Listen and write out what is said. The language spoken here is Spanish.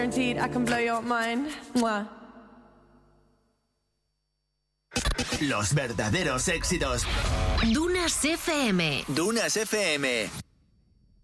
Guaranteed I can blow your mind. Mwah. Los verdaderos éxitos. Dunas FM. Dunas FM.